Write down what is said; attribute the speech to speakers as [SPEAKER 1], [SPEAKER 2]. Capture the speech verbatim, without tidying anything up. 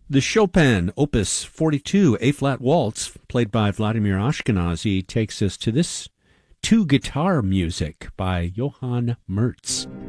[SPEAKER 1] The Chopin Opus forty-two A-flat waltz, played by Vladimir Ashkenazy, takes us to this two-guitar music by Johann Mertz.